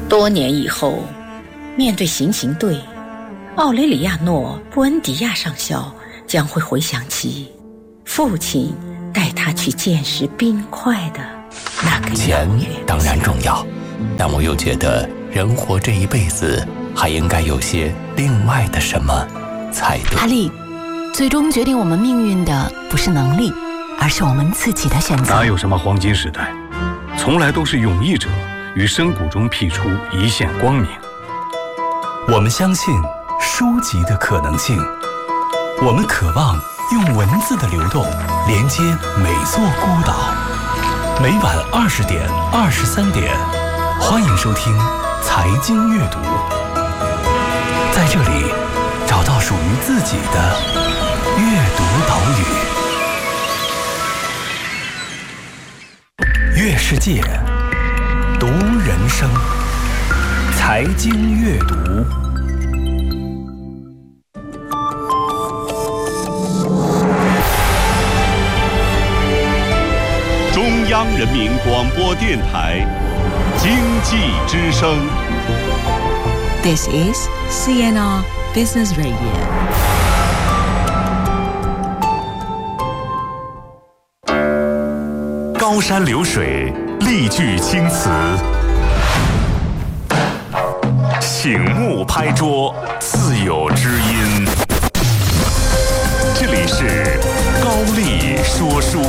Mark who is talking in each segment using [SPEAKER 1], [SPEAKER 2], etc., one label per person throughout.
[SPEAKER 1] 多年以后，面对行刑队，奥雷里亚诺·布恩迪亚上校将会回想起父亲带他去见识冰块的那个
[SPEAKER 2] 钱当然重要，但我又觉得人活这一辈子还应该有些另外的什么才对。
[SPEAKER 3] 哈利，最终决定我们命运的不是能力，而是我们自己的选择。
[SPEAKER 4] 哪有什么黄金时代，从来都是勇毅者于深谷中辟出一线光明。
[SPEAKER 5] 我们相信书籍的可能性，我们渴望用文字的流动连接每座孤岛。每晚20点、23点，欢迎收听财经阅读，在这里找到属于自己的阅读岛屿。阅世界，读人生，财经阅读。
[SPEAKER 6] 中央人民广播电台经济之声。
[SPEAKER 7] This is CNR Business Radio。
[SPEAKER 6] 高山流水，丽句青词，醒目拍桌，自有知音。这里是高丽说书。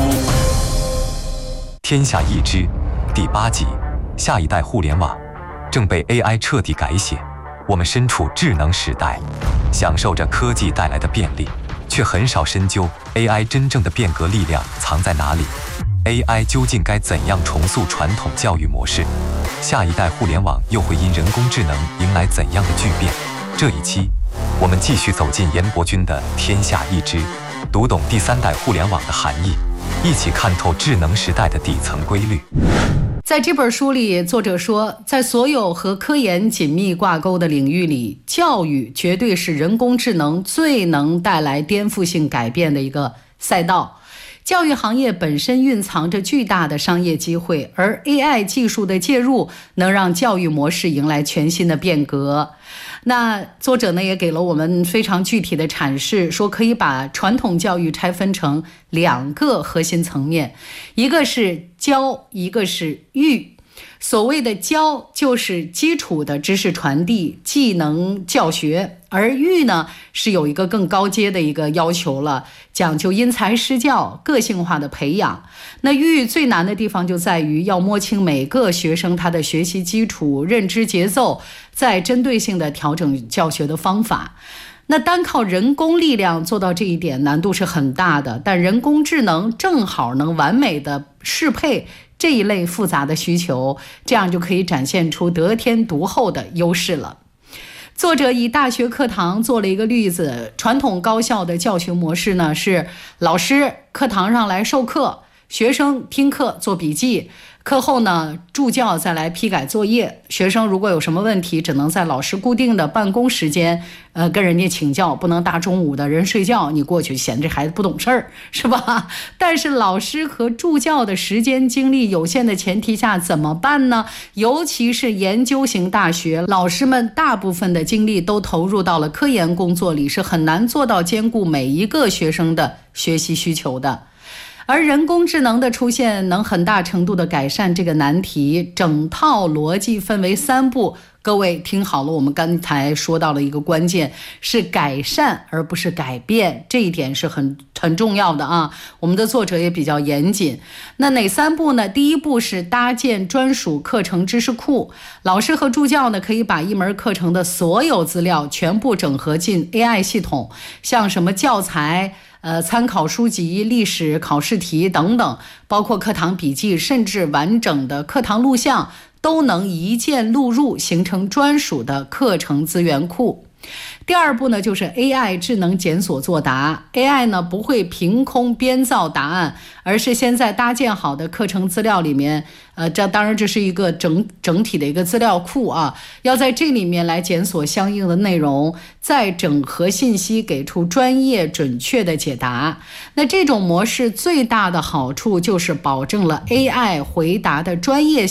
[SPEAKER 8] 天下易知第8集，下一代互联网正被 AI 彻底改写。我们身处智能时代，享受着科技带来的便利，却很少深究 AI 真正的变革力量藏在哪里。AI 究竟该怎样重塑传统教育模式？下一代互联网又会因人工智能迎来怎样的巨变？这一期，我们继续走进严伯钧的《天下易知》，读懂第3代互联网的含义，一起看透智能时代的底层规律。
[SPEAKER 9] 在这本书里，作者说，在所有和科研紧密挂钩的领域里，教育绝对是人工智能最能带来颠覆性改变的一个赛道。教育行业本身蕴藏着巨大的商业机会，而 AI 技术的介入能让教育模式迎来全新的变革。那作者呢也给了我们非常具体的阐释，说可以把传统教育拆分成2个核心层面，一个是教，一个是育。所谓的教就是基础的知识传递、技能教学，而育呢是有一个更高阶的一个要求了，讲究因材施教、个性化的培养。那育最难的地方就在于要摸清每个学生他的学习基础、认知节奏，再针对性的调整教学的方法。那单靠人工力量做到这一点难度是很大的，但人工智能正好能完美的适配这一类复杂的需求，这样就可以展现出得天独厚的优势了。作者以大学课堂做了一个例子，传统高校的教学模式呢是老师课堂上来授课，学生听课做笔记，课后呢助教再来批改作业，学生如果有什么问题只能在老师固定的办公时间跟人家请教，不能大中午的人睡觉你过去嫌这孩子不懂事儿，是吧？但是老师和助教的时间精力有限的前提下怎么办呢？尤其是研究型大学，老师们大部分的精力都投入到了科研工作里，是很难做到兼顾每一个学生的学习需求的。而人工智能的出现能很大程度的改善这个难题，整套逻辑分为3步。各位听好了，我们刚才说到了一个关键，是改善而不是改变，这一点是很重要的啊。我们的作者也比较严谨。那哪3步呢？第一步是搭建专属课程知识库，老师和助教呢可以把一门课程的所有资料全部整合进 AI 系统，像什么教材、参考书籍、历史考试题等等，包括课堂笔记，甚至完整的课堂录像，都能一键录入，形成专属的课程资源库。第2步呢，就是 AI 智能检索作答。 AI 呢不会凭空编造答案，而是先在搭建好的课程资料里面，当然这是一个整体的一个资料库啊，要在这里面来检索相应的内容，再整合信息，给出专业准确的解答。那这种模式最大的好处就是保证了 AI 回答的专业性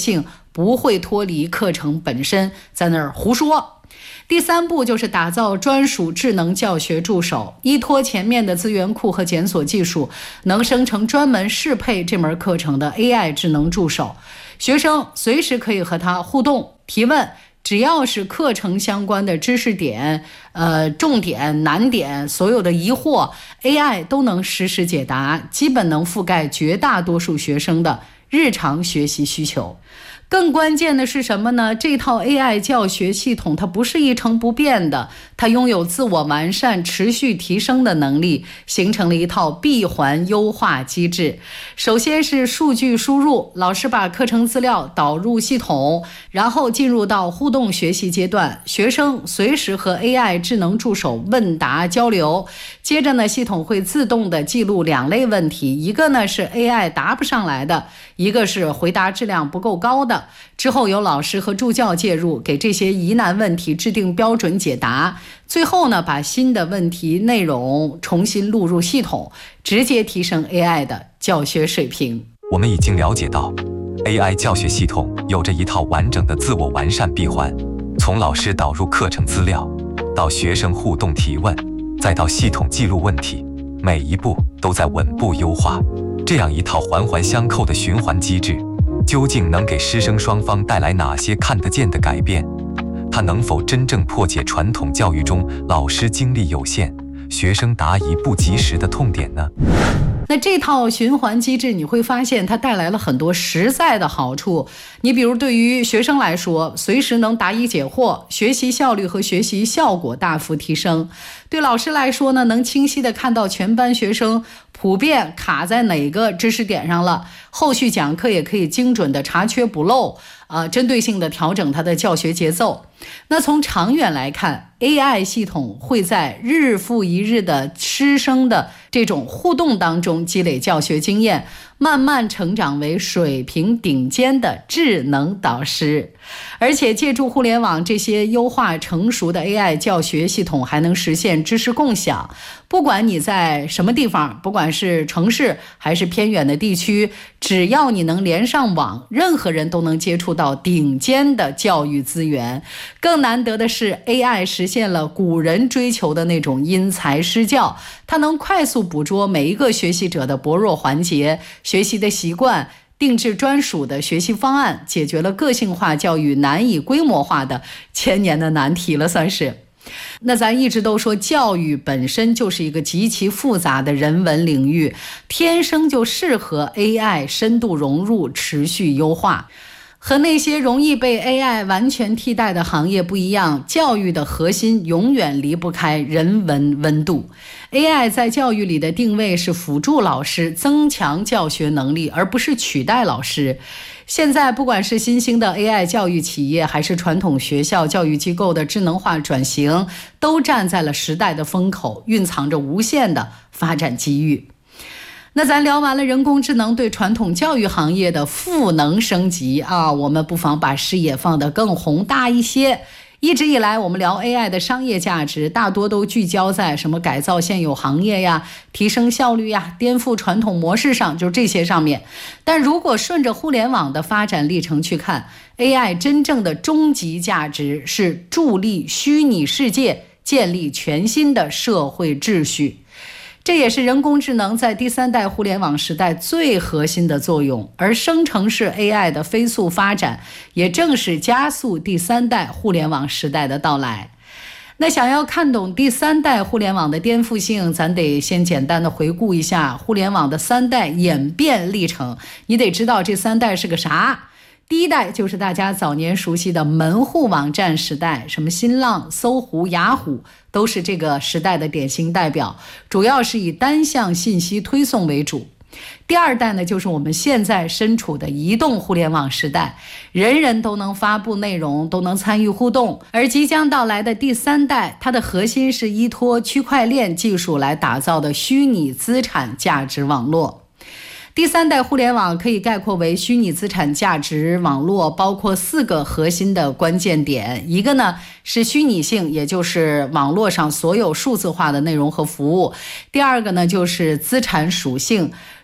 [SPEAKER 9] 不会脱离课程本身在那儿胡说。第3步就是打造专属智能教学助手，依托前面的资源库和检索技术，能生成专门适配这门课程的 AI 智能助手，学生随时可以和它互动提问，只要是课程相关的知识点、重点、难点，所有的疑惑 AI 都能实时解答，基本能覆盖绝大多数学生的日常学习需求。更关键的是什么呢？这套 AI 教学系统它不是一成不变的，它拥有自我完善、持续提升的能力，形成了一套闭环优化机制。首先是数据输入，老师把课程资料导入系统，然后进入到互动学习阶段，学生随时和 AI 智能助手问答交流。接着呢，系统会自动的记录2类问题，一个呢是 AI 答不上来的，一个是回答质量不够高的。之后由老师和助教介入，给这些疑难问题制定标准解答。最后呢，把新的问题内容重新录入系统，直接提升 AI 的教学水平。
[SPEAKER 8] 我们已经了解到 AI 教学系统有着一套完整的自我完善闭环，从老师导入课程资料，到学生互动提问，再到系统记录问题，每一步都在稳步优化。这样一套环环相扣的循环机制，究竟能给师生双方带来哪些看得见的改变？它能否真正破解传统教育中老师精力有限、学生答疑不及时的痛点呢？
[SPEAKER 9] 那这套循环机制，你会发现它带来了很多实在的好处。你比如对于学生来说，随时能答疑解惑，学习效率和学习效果大幅提升。对老师来说呢，能清晰地看到全班学生普遍卡在哪个知识点上了，后续讲课也可以精准的查缺补漏，针对性的调整它的教学节奏。那从长远来看， AI 系统会在日复一日的师生的这种互动当中积累教学经验，慢慢成长为水平顶尖的智能导师。而且借助互联网这些优化成熟的 AI 教学系统，还能实现知识共享。不管你在什么地方，不管是城市还是偏远的地区，只要你能连上网，任何人都能接触到顶尖的教育资源。更难得的是 AI 实现了古人追求的那种因材施教，它能快速捕捉每一个学习者的薄弱环节、学习的习惯，定制专属的学习方案，解决了个性化教育难以规模化的千年的难题了，算是。那咱一直都说，教育本身就是一个极其复杂的人文领域，天生就适合 AI 深度融入、持续优化。和那些容易被 AI 完全替代的行业不一样，教育的核心永远离不开人文温度。AI 在教育里的定位是辅助老师，增强教学能力，而不是取代老师。现在不管是新兴的 AI 教育企业，还是传统学校教育机构的智能化转型，都站在了时代的风口，蕴藏着无限的发展机遇。那咱聊完了人工智能对传统教育行业的赋能升级我们不妨把视野放得更宏大一些。一直以来我们聊 AI 的商业价值，大多都聚焦在什么改造现有行业呀、提升效率呀、颠覆传统模式上，就是这些上面。但如果顺着互联网的发展历程去看， AI 真正的终极价值是助力虚拟世界建立全新的社会秩序。这也是人工智能在第3代互联网时代最核心的作用，而生成式 AI 的飞速发展，也正是加速第3代互联网时代的到来。那想要看懂第3代互联网的颠覆性，咱得先简单的回顾一下互联网的3代演变历程。你得知道这3代是个啥。第一代就是大家早年熟悉的门户网站时代，什么新浪、搜狐、雅虎都是这个时代的典型代表，主要是以单向信息推送为主。第二代呢，就是我们现在身处的移动互联网时代，人人都能发布内容，都能参与互动。而即将到来的第3代，它的核心是依托区块链技术来打造的虚拟资产价值网络。第3代互联网可以概括为虚拟资产价值网络包括4个核心的关键点。一个呢是虚拟性，也就是网络上所有数字化的内容和服务。第二个呢就是资产属性，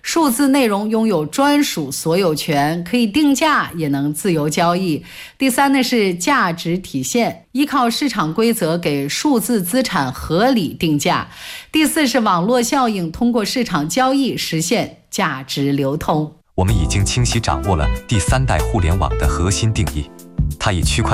[SPEAKER 9] 数字内容拥有专属所有权，可以定价，也能自由交易。第三呢是价值体现，依靠市场规则给数字资产合理定价。第四是网络效应，通过市场交易实现价值流通。
[SPEAKER 8] 我们已经清晰掌握了第三代互联网的核心定义，它以区块